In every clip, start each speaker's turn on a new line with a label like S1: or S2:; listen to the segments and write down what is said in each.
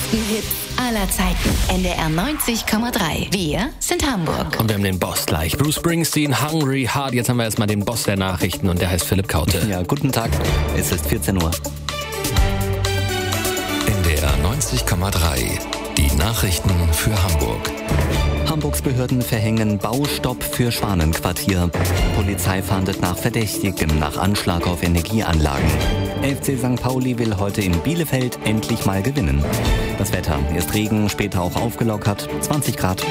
S1: größten Hits aller Zeiten. NDR 90,3. Wir sind Hamburg.
S2: Und wir haben den Boss gleich. Bruce Springsteen, Hungry Heart. Jetzt haben wir erstmal den Boss der Nachrichten und der heißt Philipp Kaute.
S3: Ja, guten Tag. Es ist 14 Uhr.
S4: NDR 90,3. Die Nachrichten für Hamburg.
S3: Hamburgs Behörden verhängen Baustopp für Schwanenquartier. Polizei fahndet nach Verdächtigen nach Anschlag auf Energieanlagen. FC St. Pauli will heute in Bielefeld endlich mal gewinnen. Das Wetter ist Regen, später auch aufgelockert, 20 Grad.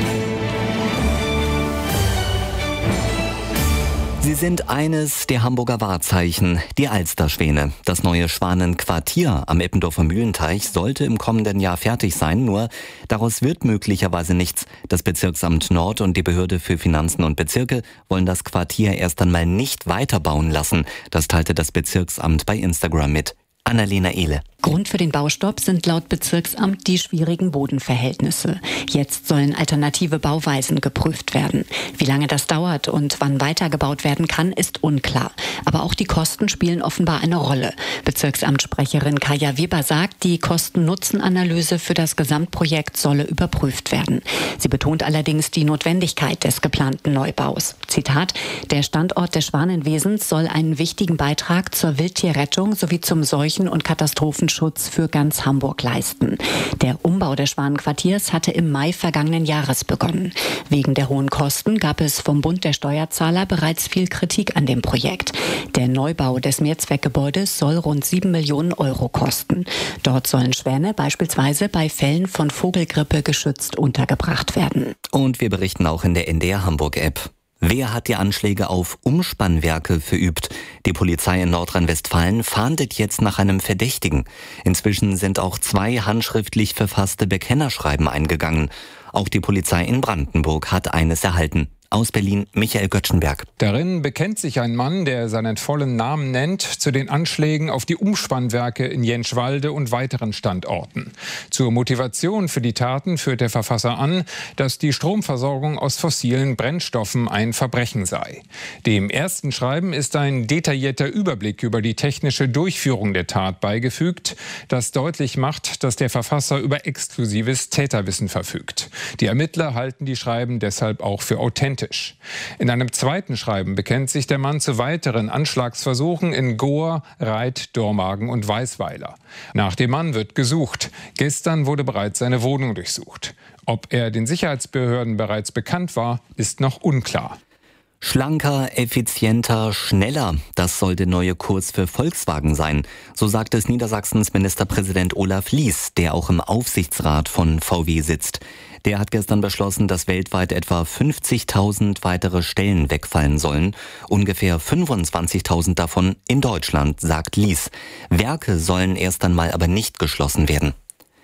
S3: Sie sind eines der Hamburger Wahrzeichen, die Alsterschwäne. Das neue Schwanenquartier am Eppendorfer Mühlenteich sollte im kommenden Jahr fertig sein, nur daraus wird möglicherweise nichts. Das Bezirksamt Nord und die Behörde für Finanzen und Bezirke wollen das Quartier erst einmal nicht weiterbauen lassen. Das teilte das Bezirksamt bei Instagram mit. Annalena Ehle.
S5: Grund für den Baustopp sind laut Bezirksamt die schwierigen Bodenverhältnisse. Jetzt sollen alternative Bauweisen geprüft werden. Wie lange das dauert und wann weitergebaut werden kann, ist unklar. Aber auch die Kosten spielen offenbar eine Rolle. Bezirksamtssprecherin Kaja Weber sagt, die Kosten-Nutzen-Analyse für das Gesamtprojekt solle überprüft werden. Sie betont allerdings die Notwendigkeit des geplanten Neubaus. Zitat: Der Standort des Schwanenwesens soll einen wichtigen Beitrag zur Wildtierrettung sowie zum Seuchen- und Katastrophenschutz für ganz Hamburg leisten. Der Umbau des Schwanenquartiers hatte im Mai vergangenen Jahres begonnen. Wegen der hohen Kosten gab es vom Bund der Steuerzahler bereits viel Kritik an dem Projekt. Der Neubau des Mehrzweckgebäudes soll rund 7 Millionen Euro kosten. Dort sollen Schwäne beispielsweise bei Fällen von Vogelgrippe geschützt untergebracht werden.
S3: Und wir berichten auch in der NDR Hamburg-App. Wer hat die Anschläge auf Umspannwerke verübt? Die Polizei in Nordrhein-Westfalen fahndet jetzt nach einem Verdächtigen. Inzwischen sind auch 2 handschriftlich verfasste Bekennerschreiben eingegangen. Auch die Polizei in Brandenburg hat eines erhalten. Aus Berlin, Michael Göttschenberg.
S6: Darin bekennt sich ein Mann, der seinen vollen Namen nennt, zu den Anschlägen auf die Umspannwerke in Jentschwalde und weiteren Standorten. Zur Motivation für die Taten führt der Verfasser an, dass die Stromversorgung aus fossilen Brennstoffen ein Verbrechen sei. Dem ersten Schreiben ist ein detaillierter Überblick über die technische Durchführung der Tat beigefügt, das deutlich macht, dass der Verfasser über exklusives Täterwissen verfügt. Die Ermittler halten die Schreiben deshalb auch für authentisch. In einem zweiten Schreiben bekennt sich der Mann zu weiteren Anschlagsversuchen in Gohr, Reit, Dormagen und Weißweiler. Nach dem Mann wird gesucht. Gestern wurde bereits seine Wohnung durchsucht. Ob er den Sicherheitsbehörden bereits bekannt war, ist noch unklar.
S3: Schlanker, effizienter, schneller, das soll der neue Kurs für Volkswagen sein. So sagt es Niedersachsens Ministerpräsident Olaf Lies, der auch im Aufsichtsrat von VW sitzt. Der hat gestern beschlossen, dass weltweit etwa 50.000 weitere Stellen wegfallen sollen. Ungefähr 25.000 davon in Deutschland, sagt Lies. Werke sollen erst einmal aber nicht geschlossen werden.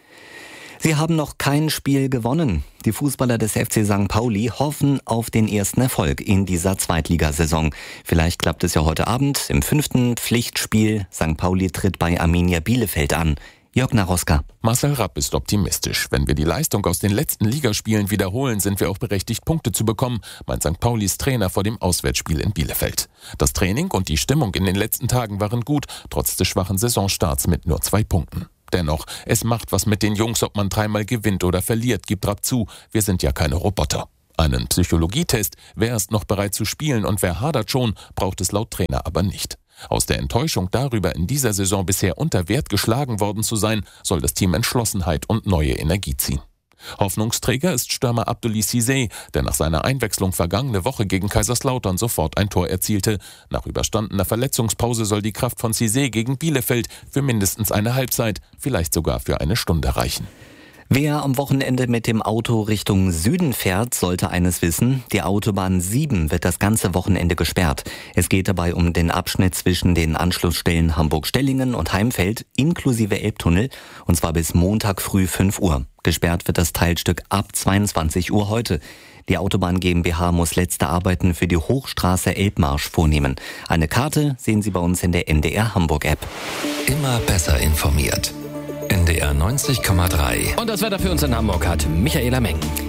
S3: Sie haben noch kein Spiel gewonnen. Die Fußballer des FC St. Pauli hoffen auf den ersten Erfolg in dieser Zweitligasaison. Vielleicht klappt es ja heute Abend im 5. Pflichtspiel. St. Pauli tritt bei Arminia Bielefeld an. Jörg Naroska.
S7: Marcel Rapp ist optimistisch. Wenn wir die Leistung aus den letzten Ligaspielen wiederholen, sind wir auch berechtigt, Punkte zu bekommen, meint St. Paulis Trainer vor dem Auswärtsspiel in Bielefeld. Das Training und die Stimmung in den letzten Tagen waren gut, trotz des schwachen Saisonstarts mit nur 2 Punkten. Dennoch, es macht was mit den Jungs, ob man 3-mal gewinnt oder verliert, gibt Rapp zu. Wir sind ja keine Roboter. Einen Psychologietest, wer ist noch bereit zu spielen und wer hadert schon, braucht es laut Trainer aber nicht. Aus der Enttäuschung darüber, in dieser Saison bisher unter Wert geschlagen worden zu sein, soll das Team Entschlossenheit und neue Energie ziehen. Hoffnungsträger ist Stürmer Abdoulaye Cissé, der nach seiner Einwechslung vergangene Woche gegen Kaiserslautern sofort ein Tor erzielte. Nach überstandener Verletzungspause soll die Kraft von Cissé gegen Bielefeld für mindestens eine Halbzeit, vielleicht sogar für eine Stunde reichen.
S3: Wer am Wochenende mit dem Auto Richtung Süden fährt, sollte eines wissen. Die Autobahn 7 wird das ganze Wochenende gesperrt. Es geht dabei um den Abschnitt zwischen den Anschlussstellen Hamburg-Stellingen und Heimfeld inklusive Elbtunnel, und zwar bis Montag früh 5 Uhr. Gesperrt wird das Teilstück ab 22 Uhr heute. Die Autobahn GmbH muss letzte Arbeiten für die Hochstraße Elbmarsch vornehmen. Eine Karte sehen Sie bei uns in der NDR Hamburg-App.
S4: Immer besser informiert. NDR 90,3.
S2: Und das Wetter für uns in Hamburg hat Michaela Meng.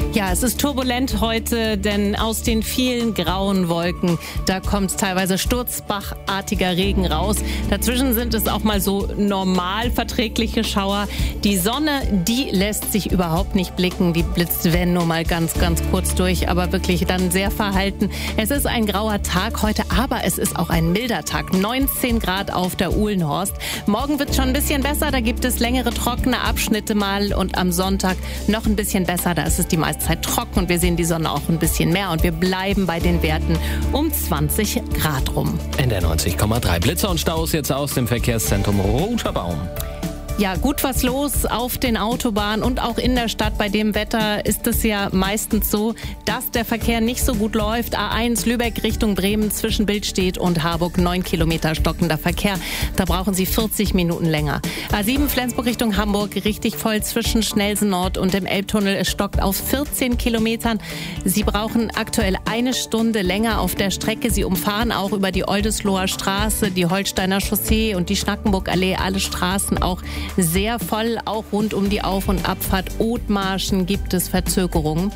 S8: Ja, es ist turbulent heute, denn aus den vielen grauen Wolken, da kommt teilweise sturzbachartiger Regen raus. Dazwischen sind es auch mal so normal verträgliche Schauer. Die Sonne, die lässt sich überhaupt nicht blicken. Die blitzt, wenn nur mal ganz kurz durch, aber wirklich dann sehr verhalten. Es ist ein grauer Tag heute, aber es ist auch ein milder Tag. 19 Grad auf der Uhlenhorst. Morgen wird es schon ein bisschen besser, da gibt es längere trockene Abschnitte mal und am Sonntag noch ein bisschen besser. Da ist es die meiste Zeit trocken und wir sehen die Sonne auch ein bisschen mehr und wir bleiben bei den Werten um 20 Grad rum.
S2: NDR 90,3. Blitzer und Staus jetzt aus dem Verkehrszentrum Roter Baum.
S8: Ja, gut was los auf den Autobahnen und auch in der Stadt. Bei dem Wetter ist es ja meistens so, dass der Verkehr nicht so gut läuft. A1 Lübeck Richtung Bremen zwischen Billstedt und Harburg 9 Kilometer stockender Verkehr. Da brauchen Sie 40 Minuten länger. A7 Flensburg Richtung Hamburg richtig voll zwischen Schnellsen Nord und dem Elbtunnel. Es stockt auf 14 Kilometern. Sie brauchen aktuell 1 Stunde länger auf der Strecke. Sie umfahren auch über die Oldesloher Straße, die Holsteiner Chaussee und die Schnackenburgallee. Alle Straßen auch sehr voll, auch rund um die Auf- und Abfahrt Othmarschen gibt es Verzögerungen.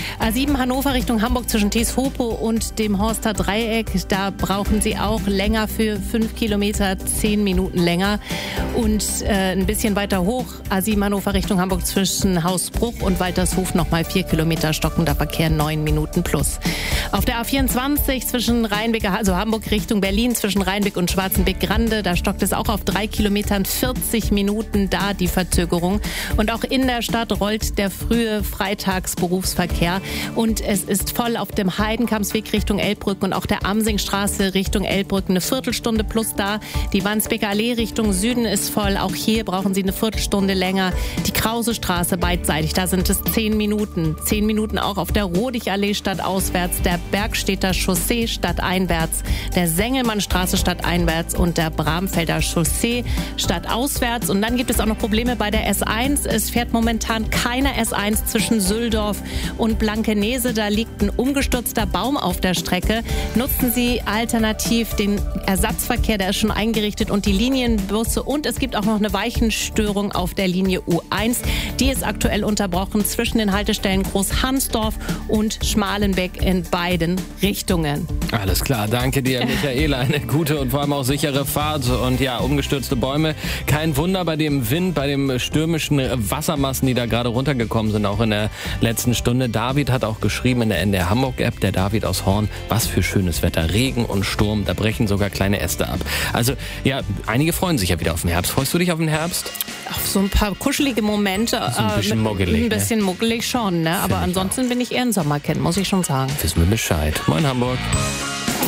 S8: A7 Hannover Richtung Hamburg zwischen Teeshope und dem Horster Dreieck, da brauchen Sie auch länger für 5 Kilometer, 10 Minuten länger. Und ein bisschen weiter hoch, A7 Hannover Richtung Hamburg zwischen Hausbruch und Waltershof nochmal 4 Kilometer stockender Verkehr, 9 Minuten plus. Auf der A24 zwischen Rheinbeck, also Hamburg Richtung Berlin zwischen Rheinbeck und Schwarzenbeck-Grande, da stockt es auch auf 3 Kilometern, 40 Minuten da die Verzögerung. Und auch in der Stadt rollt der frühe Freitagsberufsverkehr. Und es ist voll auf dem Heidenkampsweg Richtung Elbbrücken und auch der Amsingstraße Richtung Elbbrücken. Eine Viertelstunde plus da. Die Wandsbeker Allee Richtung Süden ist voll. Auch hier brauchen Sie eine Viertelstunde länger. Die Krausestraße beidseitig, da sind es 10 Minuten. 10 Minuten auch auf der Rodigallee stadtauswärts, der Bergstädter Chaussee stadteinwärts, der Sengelmannstraße stadteinwärts und der Bramfelder Chaussee stadtauswärts. Und dann gibt es auch noch Probleme bei der S1. Es fährt momentan keine S1 zwischen Süldorf und Blankenese. Da liegt ein umgestürzter Baum auf der Strecke. Nutzen Sie alternativ den Ersatzverkehr, der ist schon eingerichtet, und die Linienbusse. Und es gibt auch noch eine Weichenstörung auf der Linie U1. Die ist aktuell unterbrochen zwischen den Haltestellen Großhansdorf und Schmalenbeck in beiden Richtungen.
S2: Alles klar, danke dir, Michaela. Eine gute und vor allem auch sichere Fahrt. Und ja, umgestürzte Bäume. Kein Wunder bei dem Wind, bei dem stürmischen Wassermassen, die da gerade runtergekommen sind, auch in der letzten Stunde. David hat auch geschrieben in der NDR Hamburg-App, der David aus Horn, was für schönes Wetter. Regen und Sturm, da brechen sogar kleine Äste ab. Also ja, einige freuen sich ja wieder auf den Herbst. Freust du dich auf den Herbst?
S8: Auf so ein paar kuschelige Momente.
S2: So ein bisschen muggelig.
S8: Ein bisschen muggelig schon, ne? Aber ansonsten bin ich eher ein Sommerkind, muss ich schon sagen.
S2: Wissen wir Bescheid. Moin Hamburg.